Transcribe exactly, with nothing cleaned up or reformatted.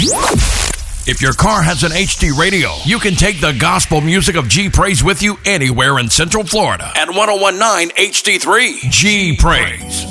If your car has an H D radio, you can take the gospel music of G Praise with you anywhere in Central Florida at one oh one point nine H D three. G Praise.